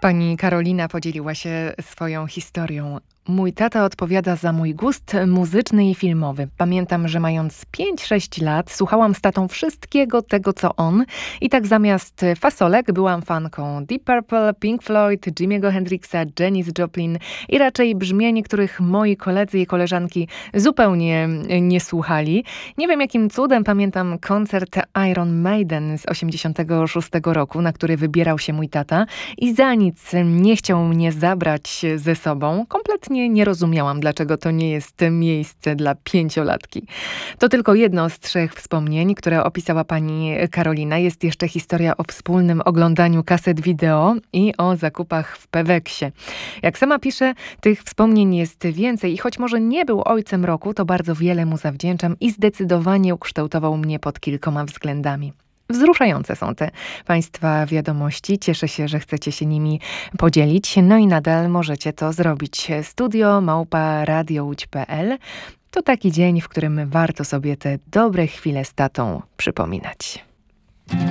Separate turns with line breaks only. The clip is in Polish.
Pani Karolina podzieliła się swoją historią. Mój tata odpowiada za mój gust muzyczny i filmowy. Pamiętam, że mając 5-6 lat słuchałam z tatą wszystkiego tego, co on. I tak zamiast fasolek byłam fanką Deep Purple, Pink Floyd, Jimmy'ego Hendrixa, Janis Joplin i raczej brzmień, których moi koledzy i koleżanki zupełnie nie słuchali. Nie wiem, jakim cudem pamiętam koncert Iron Maiden z 86 roku, na który wybierał się mój tata i za nic nie chciał mnie zabrać ze sobą. Kompletnie nie rozumiałam, dlaczego to nie jest miejsce dla 5-latki. To tylko jedno z 3 wspomnień, które opisała pani Karolina. Jest jeszcze historia o wspólnym oglądaniu kaset wideo i o zakupach w Peweksie. Jak sama pisze, tych wspomnień jest więcej i choć może nie był ojcem roku, to bardzo wiele mu zawdzięczam i zdecydowanie ukształtował mnie pod kilkoma względami. Wzruszające są te Państwa wiadomości. Cieszę się, że chcecie się nimi podzielić. No i nadal możecie to zrobić. studio@radiołódź.pl to taki dzień, w którym warto sobie te dobre chwile z tatą przypominać.